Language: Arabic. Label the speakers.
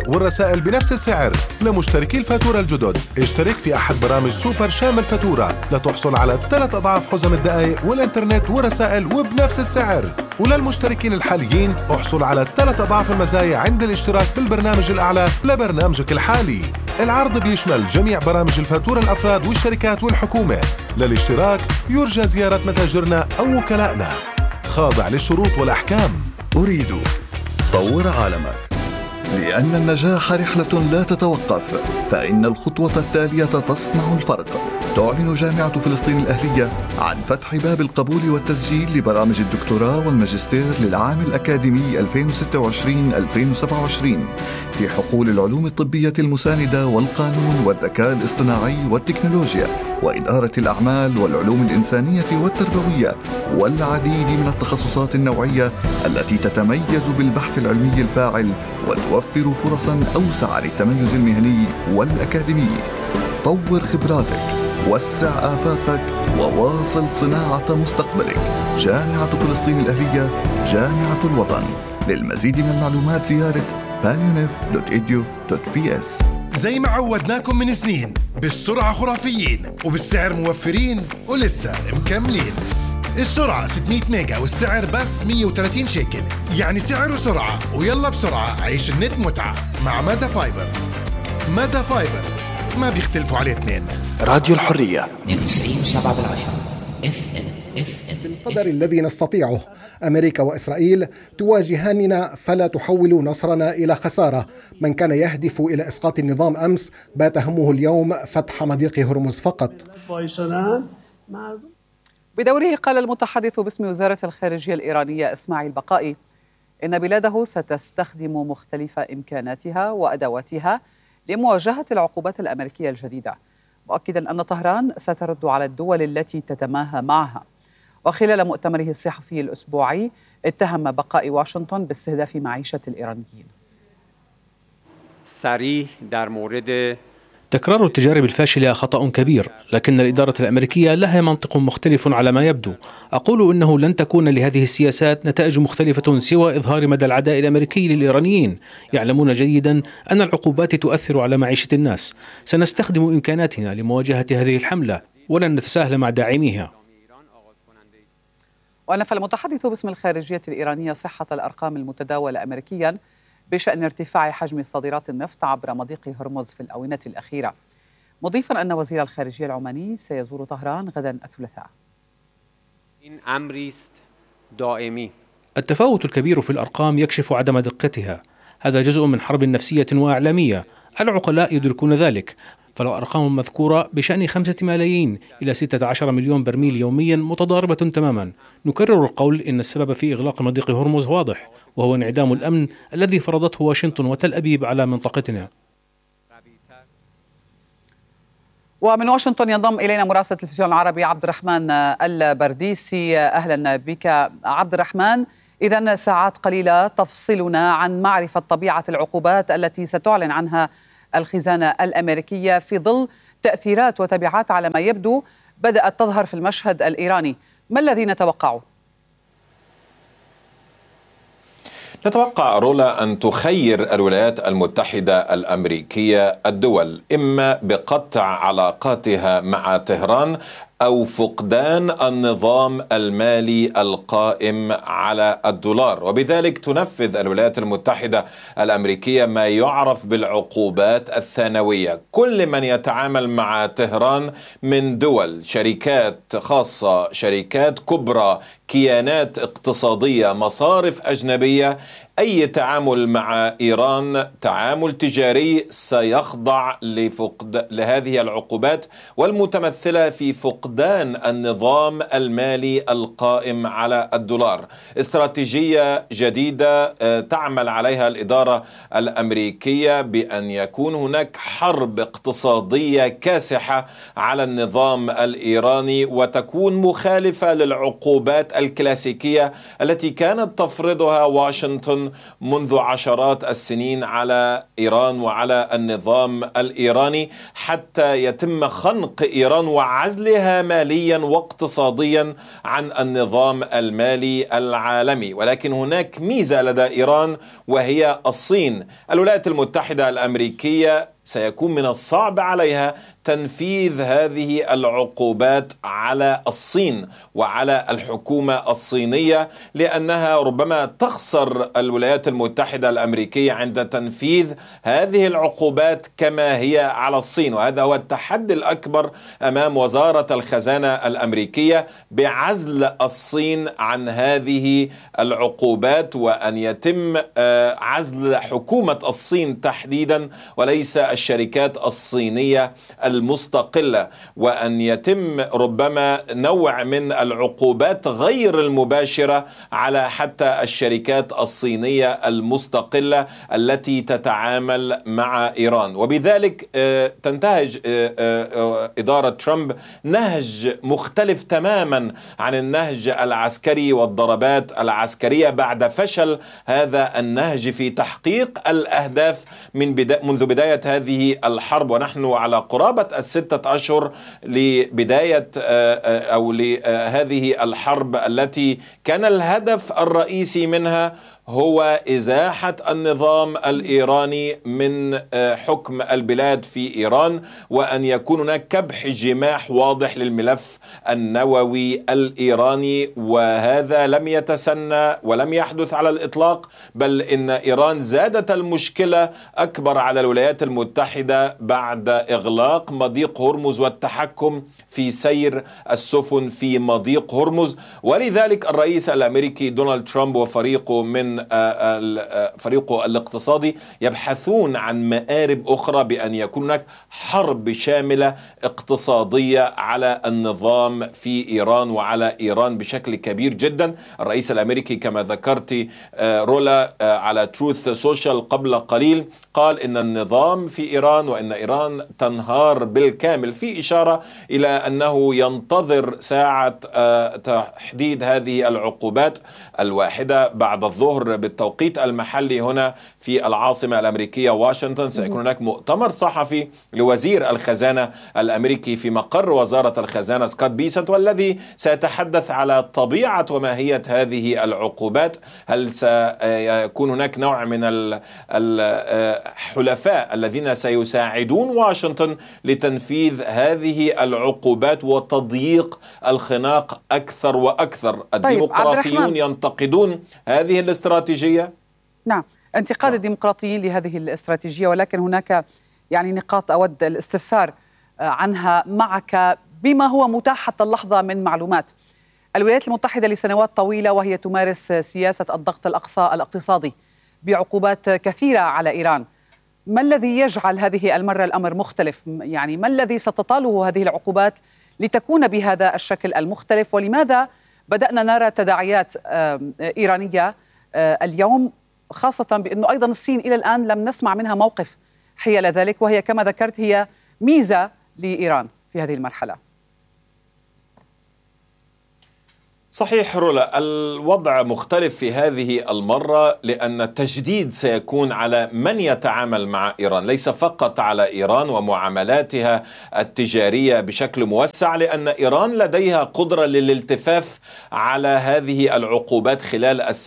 Speaker 1: والرسائل بنفس السعر. لمشتركي الفاتورة الجدد اشترك في أحد برامج سوبر شامل فاتورة لتحصل على 3 أضعاف حزم الدقائق والإنترنت والرسائل وبنفس السعر. وللمشتركين الحاليين احصل على 3 أضعاف المزايا عند الاشتراك بالبرنامج الأعلى لبرنامجك الحالي. العرض بيشمل جميع برامج الفاتورة الأفراد والشركات والحكومة. للاشتراك يرجى زيارة متاجرنا أو وكلائنا، خاضع للشروط والأحكام.
Speaker 2: أريد طور عالمك.
Speaker 3: لأن النجاح رحلة لا تتوقف، فإن الخطوة التالية تصنع الفرق. تعلن جامعة فلسطين الأهلية عن فتح باب القبول والتسجيل لبرامج الدكتوراه والماجستير للعام الأكاديمي 2026-2027 في حقول العلوم الطبية المساندة والقانون والذكاء الاصطناعي والتكنولوجيا وإدارة الأعمال والعلوم الإنسانية والتربوية والعديد من التخصصات النوعية التي تتميز بالبحث العلمي الفاعل وتوفر فرصا أوسع للتميز المهني والأكاديمي. طور خبراتك، وسع آفاقك، وواصل صناعة مستقبلك. جامعة فلسطين الأهلية، جامعة الوطن. للمزيد من المعلومات زيارة palunif.edu.ps.
Speaker 4: زي ما عودناكم من سنين، بالسرعة خرافيين وبالسعر موفرين ولسه مكملين. السرعة 600 ميجا والسعر بس 130 شيكل، يعني سعر وسرعة. ويلا بسرعة عيش النت متعة مع مادا فايبر. مادا فايبر ما بيختلفوا عليه اثنين.
Speaker 5: راديو الحرية
Speaker 6: 92.7 FM.
Speaker 7: بالقدر الذي نستطيعه، أمريكا وإسرائيل تواجهاننا، فلا تحولوا نصرنا إلى خسارة. من كان يهدف إلى إسقاط النظام أمس بات همه اليوم فتح مضيق هرمز فقط.
Speaker 8: بدوره قال المتحدث باسم وزارة الخارجية الإيرانية إسماعيل بقائي إن بلاده ستستخدم مختلف إمكاناتها وأدواتها لمواجهة العقوبات الأمريكية الجديدة، مؤكدا أن طهران سترد على الدول التي تتماهى معها. وخلال مؤتمره الصحفي الأسبوعي اتهم بقائي واشنطن باستهداف معيشة الإيرانيين.
Speaker 9: تكرار التجارب الفاشلة خطأ كبير، لكن الإدارة الأمريكية لها منطق مختلف على ما يبدو. أقول إنه لن تكون لهذه السياسات نتائج مختلفة سوى إظهار مدى العداء الأمريكي للإيرانيين. يعلمون جيدا أن العقوبات تؤثر على معيشة الناس. سنستخدم إمكاناتنا لمواجهة هذه الحملة ولن نتساهل مع داعميها.
Speaker 8: ونفى المتحدث باسم الخارجية الإيرانية صحة الأرقام المتداولة أمريكيا بشأن ارتفاع حجم صادرات النفط عبر مضيق هرمز في الآونة الأخيرة، مضيفا أن وزير الخارجية العماني سيزور طهران غدا الثلاثاء.
Speaker 9: التفاوت الكبير في الأرقام يكشف عدم دقتها. هذا جزء من حرب نفسية وإعلامية. العقلاء يدركون ذلك. فالأرقام المذكورة بشأن 5 ملايين إلى 16 مليون برميل يوميا متضاربة تماما. نكرر القول إن السبب في إغلاق مضيق هرمز واضح، وهو انعدام الأمن الذي فرضته واشنطن وتل أبيب على منطقتنا.
Speaker 8: ومن واشنطن ينضم إلينا مراسل التلفزيون العربي عبد الرحمن البرديسي. أهلا بك عبد الرحمن. إذن ساعات قليلة تفصلنا عن معرفة طبيعة العقوبات التي ستعلن عنها الخزانة الأمريكية في ظل تأثيرات وتبعات على ما يبدو بدأت تظهر في المشهد الإيراني. ما الذي نتوقعه؟
Speaker 10: نتوقع رولا أن تخير الولايات المتحدة الأمريكية الدول إما بقطع علاقاتها مع طهران أو فقدان النظام المالي القائم على الدولار، وبذلك تنفذ الولايات المتحدة الأمريكية ما يعرف بالعقوبات الثانوية. كل من يتعامل مع طهران من دول، شركات خاصة، شركات كبرى، كيانات اقتصادية، مصارف أجنبية، أي تعامل مع إيران تعامل تجاري سيخضع لهذه العقوبات، والمتمثلة في فقدان النظام المالي القائم على الدولار. استراتيجية جديدة تعمل عليها الإدارة الأمريكية بأن يكون هناك حرب اقتصادية كاسحة على النظام الإيراني، وتكون مخالفة للعقوبات الكلاسيكية التي كانت تفرضها واشنطن منذ عشرات السنين على إيران وعلى النظام الإيراني حتى يتم خنق إيران وعزلها ماليا واقتصاديا عن النظام المالي العالمي. ولكن هناك ميزة لدى إيران وهي الصين. الولايات المتحدة الأمريكية سيكون من الصعب عليها تنفيذ هذه العقوبات على الصين وعلى الحكومة الصينية، لأنها ربما تخسر الولايات المتحدة الأمريكية عند تنفيذ هذه العقوبات كما هي على الصين. وهذا هو التحدي الأكبر أمام وزارة الخزانة الأمريكية، بعزل الصين عن هذه العقوبات، وأن يتم عزل حكومة الصين تحديدا وليس الشركات الصينية المستقلة، وأن يتم ربما نوع من العقوبات غير المباشرة على حتى الشركات الصينية المستقلة التي تتعامل مع إيران. وبذلك تنتهج إدارة ترامب نهج مختلف تماما عن النهج العسكري والضربات العسكرية بعد فشل هذا النهج في تحقيق الأهداف منذ بداية هذه الحرب. ونحن على قرابة 6 أشهر لبداية أو لهذه الحرب التي كان الهدف الرئيسي منها هو إزاحة النظام الإيراني من حكم البلاد في إيران، وأن يكون هناك كبح جماح واضح للملف النووي الإيراني. وهذا لم يتسنى ولم يحدث على الإطلاق، بل إن إيران زادت المشكلة أكبر على الولايات المتحدة بعد إغلاق مضيق هرمز والتحكم في سير السفن في مضيق هرمز. ولذلك الرئيس الأمريكي دونالد ترامب وفريقه من فريقه الاقتصادي يبحثون عن مآرب أخرى بأن يكون هناك حرب شاملة اقتصادية على النظام في إيران وعلى إيران بشكل كبير جدا. الرئيس الأمريكي كما ذكرت رولا على تروث سوشيال قبل قليل قال إن النظام في إيران وإن إيران تنهار بالكامل، في إشارة إلى أنه ينتظر ساعة تحديد هذه العقوبات 1 بعد الظهر بالتوقيت المحلي هنا في العاصمة الأمريكية واشنطن. سيكون هناك مؤتمر صحفي لوزير الخزانة الأمريكي في مقر وزارة الخزانة سكوت بيسنت، والذي سيتحدث على طبيعة وماهية هذه العقوبات. هل سيكون هناك نوع من الحلفاء الذين سيساعدون واشنطن لتنفيذ هذه العقوبات وتضييق الخناق أكثر وأكثر؟ الديمقراطيون ينتقدون هذه الاستراتيجية.
Speaker 8: نعم، انتقاد الديمقراطيين لهذه الاستراتيجية، ولكن هناك نقاط أود الاستفسار عنها معك بما هو متاح حتى اللحظة من معلومات. الولايات المتحدة لسنوات طويلة وهي تمارس سياسة الضغط الأقصى الاقتصادي بعقوبات كثيرة على إيران. ما الذي يجعل هذه المرة الأمر مختلف؟ ما الذي ستطاله هذه العقوبات لتكون بهذا الشكل المختلف؟ ولماذا بدأنا نرى تداعيات إيرانية اليوم، خاصة بأنه أيضا الصين إلى الآن لم نسمع منها موقف حيال ذلك، وهي كما ذكرت هي ميزة لإيران في هذه المرحلة؟
Speaker 10: صحيح رولا، الوضع مختلف في هذه المرة، لأن التجديد سيكون على من يتعامل مع إيران، ليس فقط على إيران ومعاملاتها التجارية بشكل موسع، لأن إيران لديها قدرة للالتفاف على هذه العقوبات خلال